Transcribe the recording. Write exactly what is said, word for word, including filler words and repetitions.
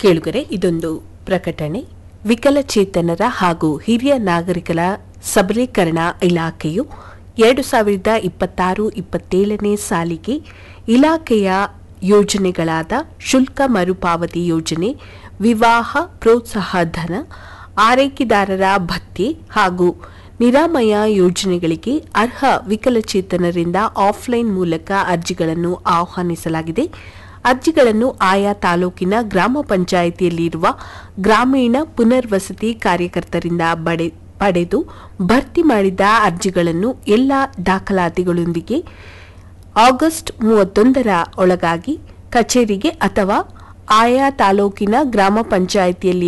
ಕೇಳುಗರೆ, ಇದೊಂದು ಪ್ರಕಟಣೆ. ವಿಕಲಚೇತನರ ಹಾಗೂ ಹಿರಿಯ ನಾಗರಿಕರ ಸಬಲೀಕರಣ ಇಲಾಖೆಯು ಎರಡು ಸಾವಿರದ ಇಪ್ಪತ್ತಾರು ಇಪ್ಪತ್ತೇಳನೇ ಸಾಲಿಗೆ ಇಲಾಖೆಯ ಯೋಜನೆಗಳಾದ ಶುಲ್ಕ ಮರುಪಾವತಿ ಯೋಜನೆ, ವಿವಾಹ ಪ್ರೋತ್ಸಾಹ ಧನ, ಆರೈಕೆದಾರರ ಭತ್ಯೆ ಹಾಗೂ ನಿರಾಮಯ ಯೋಜನೆಗಳಿಗೆ ಅರ್ಹ ವಿಕಲಚೇತನರಿಂದ ಆಫ್ಲೈನ್ ಮೂಲಕ ಅರ್ಜಿಗಳನ್ನು ಆಹ್ವಾನಿಸಲಾಗಿದೆ. ಅರ್ಜಿಗಳನ್ನು ಆಯಾ ತಾಲೂಕಿನ ಗ್ರಾಮ ಪಂಚಾಯಿತಿಯಲ್ಲಿರುವ ಗ್ರಾಮೀಣ ಪುನರ್ವಸತಿ ಕಾರ್ಯಕರ್ತರಿಂದ ಪಡೆದು ಭರ್ತಿ ಮಾಡಿದ ಅರ್ಜಿಗಳನ್ನು ಎಲ್ಲ ದಾಖಲಾತಿಗಳೊಂದಿಗೆ ಆಗಸ್ಟ್ ಮೂವತ್ತೊಂದರ ಒಳಗಾಗಿ ಕಚೇರಿಗೆ ಅಥವಾ ಆಯಾ ತಾಲೂಕಿನ ಗ್ರಾಮ ಪಂಚಾಯಿತಿಯಲ್ಲಿ